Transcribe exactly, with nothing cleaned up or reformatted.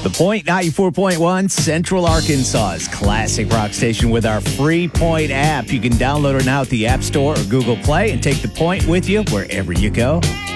The Point ninety-four point one, Central Arkansas's classic rock station with our free Point app. You can download it now at the App Store or Google Play and take The Point with you wherever you go.